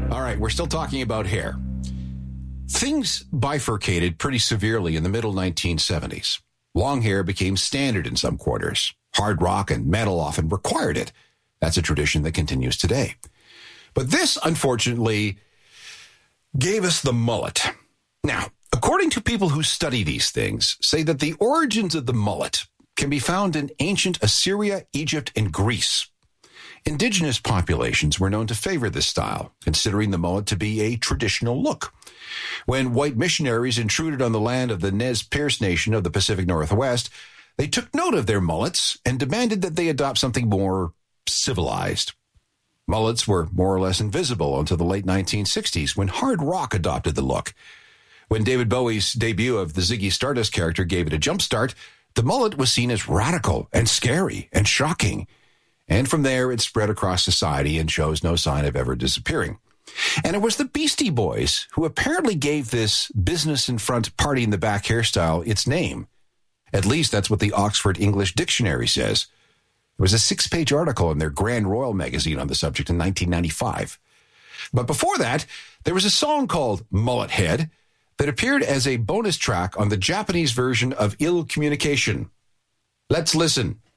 All right, we're still talking about hair. Things bifurcated pretty severely in the middle 1970s. Long hair became standard in some quarters. Hard rock and metal often required it. That's a tradition that continues today. But this, unfortunately, gave us the mullet. Now, according to people who study these things, say that the origins of the mullet can be found in ancient Assyria, Egypt, and Greece. Indigenous populations were known to favor this style, considering the mullet to be a traditional look. When white missionaries intruded on the land of the Nez Perce Nation of the Pacific Northwest, they took note of their mullets and demanded that they adopt something more civilized. Mullets were more or less invisible until the late 1960s when hard rock adopted the look. When David Bowie's debut of the Ziggy Stardust character gave it a jump start, the mullet was seen as radical and scary and shocking. And from there, it spread across society and shows no sign of ever disappearing. And it was the Beastie Boys who apparently gave this business in front, party in the back hairstyle its name. At least that's what the Oxford English Dictionary says. There was a 6-page article in their Grand Royal magazine on the subject in 1995. But before that, there was a song called Mullet Head that appeared as a bonus track on the Japanese version of Ill Communication. Let's listen.